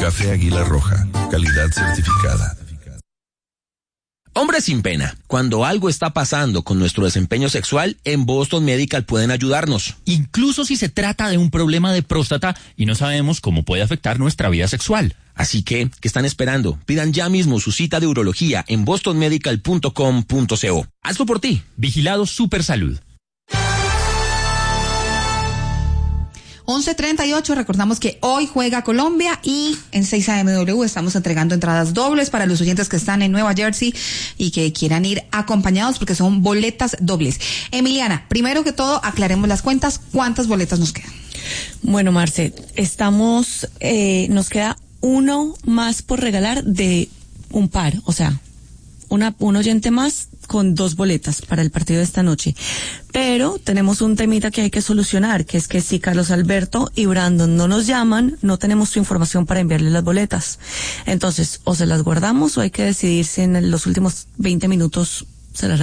Café Águila Roja, calidad certificada. Hombres sin pena, cuando algo está pasando con nuestro desempeño sexual, en Boston Medical pueden ayudarnos. Incluso si se trata de un problema de próstata y no sabemos cómo puede afectar nuestra vida sexual. Así que, ¿qué están esperando? Pidan ya mismo su cita de urología en bostonmedical.com.co. Hazlo por ti. Vigilado Supersalud. 11:38, recordamos que hoy juega Colombia y en 6AMW estamos entregando entradas dobles para los oyentes que están en Nueva Jersey y que quieran ir acompañados porque son boletas dobles. Emiliana, primero que todo aclaremos las cuentas, ¿cuántas boletas nos quedan? Bueno, Marce, nos queda uno más por regalar de un par, o sea, un oyente más con 2 boletas para el partido de esta noche. Pero tenemos un temita que hay que solucionar, que es que si Carlos Alberto y Brandon no nos llaman, no tenemos su información para enviarles las boletas. Entonces, o se las guardamos o hay que decidir si en los últimos 20 minutos se las